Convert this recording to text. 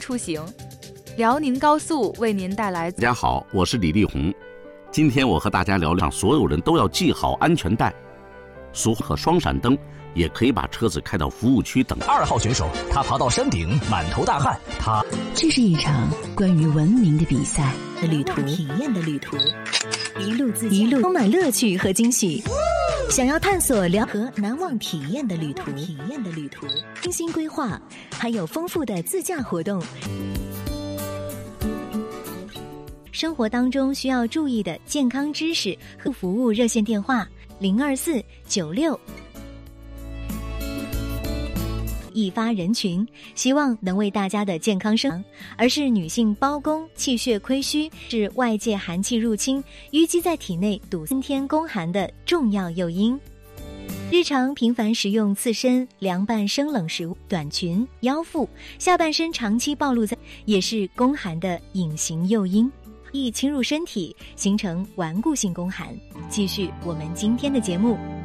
出行。辽宁高速为您带来。 大家好，我是李立红。今天我和大家聊聊，所有人都要系好安全带，俗和双闪灯，也可以把车子开到服务区等。 2号选手，他爬到山顶，满头大汗。 这是一场关于文明的比赛的旅途，体验的旅途，一路充满乐趣和惊喜。想要探索和难忘体验的旅途，精心规划，还有丰富的自驾活动。生活当中需要注意的健康知识和服务热线电话02496。一发人群，希望能为大家的健康而是女性包宫、气血亏虚，是外界寒气入侵淤积在体内堵先天宫寒的重要诱因。日常频繁食用刺身、凉拌生冷食物、短裙、腰腹、下半身长期暴露在，也是宫寒的隐形诱因，易侵入身体，形成顽固性宫寒。继续我们今天的节目。